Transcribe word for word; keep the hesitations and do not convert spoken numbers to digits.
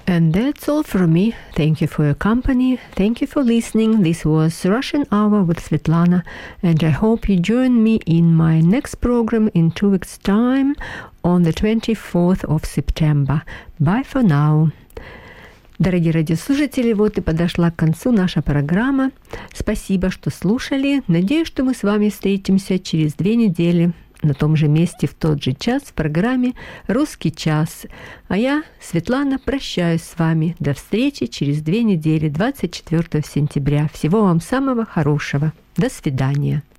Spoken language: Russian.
And that's all from me. Thank you for your company. Thank you for listening. This was Russian Hour with Svetlana, and I hope you join me in my next program in two weeks' time on the twenty-fourth of September. Bye for now. Дорогие радиослушатели, вот и подошла к концу наша программа. Спасибо, что слушали. Надеюсь, что мы с вами встретимся через две недели на том же месте в тот же час в программе «Русский час». А я, Светлана, прощаюсь с вами. До встречи через две недели, двадцать четвёртого сентября. Всего вам самого хорошего. До свидания.